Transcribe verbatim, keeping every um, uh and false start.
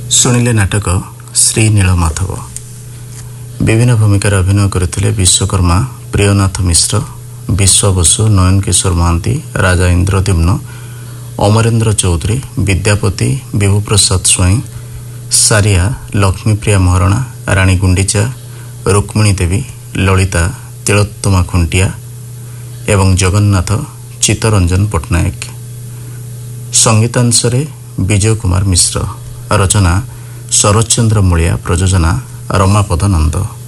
ଶୁଣିଲେ ନାଟକ ଶ୍ରୀ ନୀଳମାଧବ। ବିଭିନ୍ନ ଭୂମିକାରେ ଅଭିନୟ କରିଥିଲେ ବିଶ୍ୱକର୍ମା, ପ୍ରିୟନାଥ ମିଶ୍ର, ବିଶ୍ଵ ବସୁ, ନୟନ କିଶୋର ମହାନ୍ତି, ରାଜା ଇନ୍ଦ୍ରଦ୍ୟୁମ୍ନ, ଅମରେନ୍ଦ୍ର ଚୌଧୁରୀ, ବିଦ୍ୟାପତି, ବିଭୁପ୍ରସାଦ ସ୍ୱାଇଁ, ସାରିଆ, ଲକ୍ଷ୍ମୀପ୍ରିୟା ମହାରଣା, ରାଣୀ ଗୁଣ୍ଡିଚା, ରୁକ୍ମିଣୀ ଦେବୀ, ଲଳିତା, ତିଳୋତ୍ତମା ଖୁଣ୍ଟିଆ ଏବଂ ଜଗନ୍ନାଥ ଚିତ୍ତରଞ୍ଜନ ପଟ୍ଟନାୟକ। ସଙ୍ଗୀତାଂଶରେ ବିଜୟ କୁମାର ମିଶ୍ର। ରଚନା ଶରତ ଚନ୍ଦ୍ର ମୂଳିଆ, ପ୍ରଯୋଜନା ରମାପଦ ନନ୍ଦ।